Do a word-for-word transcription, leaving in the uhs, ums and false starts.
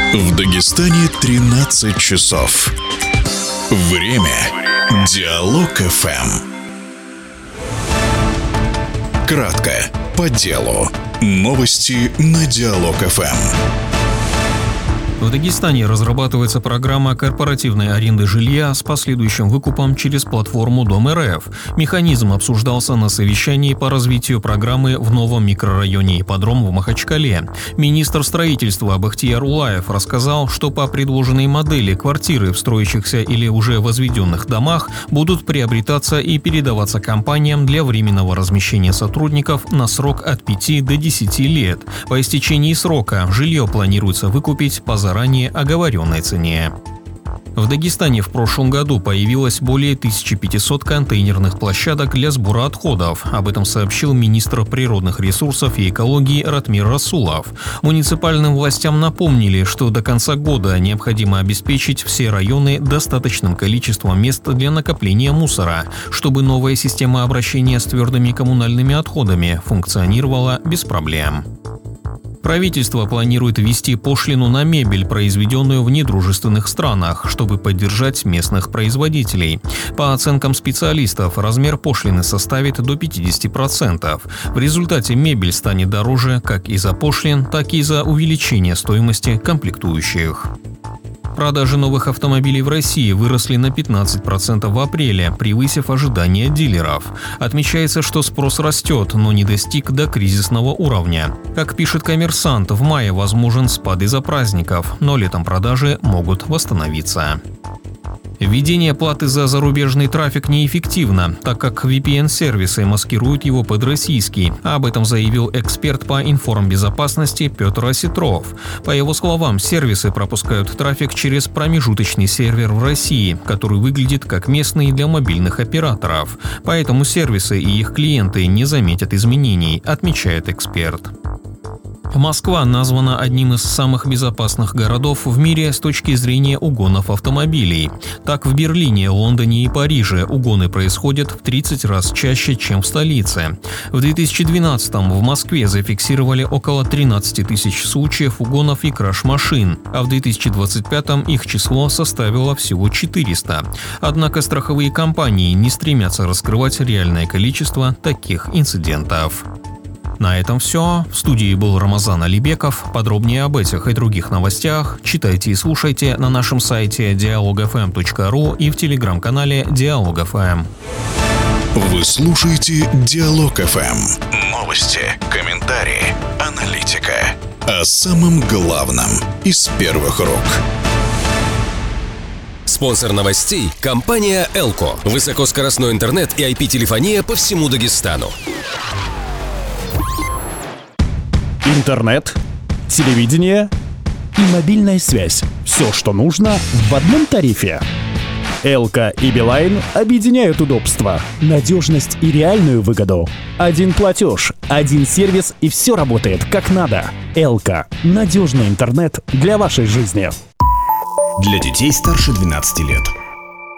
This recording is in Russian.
В Дагестане тринадцать часов. Время Диалог эф эм. Кратко, по делу. Новости на Диалог эф эм. В Дагестане разрабатывается программа корпоративной аренды жилья с последующим выкупом через платформу Дом.РФ. Механизм обсуждался на совещании по развитию программы в новом микрорайоне Ипподром в Махачкале. Министр строительства Бахтияр Улаев рассказал, что по предложенной модели квартиры в строящихся или уже возведенных домах будут приобретаться и передаваться компаниям для временного размещения сотрудников на срок от пяти до десяти лет. По истечении срока жилье планируется выкупить по заранее оговоренной цене. В Дагестане в прошлом году появилось более тысячи пятисот контейнерных площадок для сбора отходов. Об этом сообщил министр природных ресурсов и экологии Ратмир Расулов. Муниципальным властям напомнили, что до конца года необходимо обеспечить все районы достаточным количеством мест для накопления мусора, чтобы новая система обращения с твердыми коммунальными отходами функционировала без проблем. Правительство планирует ввести пошлину на мебель, произведенную в недружественных странах, чтобы поддержать местных производителей. По оценкам специалистов, размер пошлины составит до пятидесяти процентов. В результате мебель станет дороже как из-за пошлин, так и из-за увеличения стоимости комплектующих. Продажи новых автомобилей в России выросли на пятнадцать процентов в апреле, превысив ожидания дилеров. Отмечается, что спрос растет, но не достиг до кризисного уровня. Как пишет «Коммерсант», в мае возможен спад из-за праздников, но летом продажи могут восстановиться. Введение платы за зарубежный трафик неэффективно, так как ви пи эн-сервисы маскируют его под российский. Об этом заявил эксперт по информбезопасности Петр Осетров. По его словам, сервисы пропускают трафик через промежуточный сервер в России, который выглядит как местный для мобильных операторов. Поэтому сервисы и их клиенты не заметят изменений, отмечает эксперт. Москва названа одним из самых безопасных городов в мире с точки зрения угонов автомобилей. Так, в Берлине, Лондоне и Париже угоны происходят в тридцать раз чаще, чем в столице. В две тысячи двенадцатом в Москве зафиксировали около тринадцати тысяч случаев угонов и краж машин, а в две тысячи двадцать пятом их число составило всего четыреста. Однако страховые компании не стремятся раскрывать реальное количество таких инцидентов. На этом все. В студии был Рамазан Алибеков. Подробнее об этих и других новостях читайте и слушайте на нашем сайте диалог эф эм точка ру и в телеграм-канале Диалог эф эм. Вы слушаете Диалог эф эм. Новости, комментарии, аналитика. О самом главном из первых рук. Спонсор новостей – компания Элко. Высокоскоростной интернет и ай пи-телефония по всему Дагестану. Интернет, телевидение и мобильная связь. Все, что нужно в одном тарифе. Элко и Билайн объединяют удобство, надежность и реальную выгоду. Один платеж, один сервис и все работает как надо. Элко – надежный интернет для вашей жизни. Для детей старше двенадцати лет.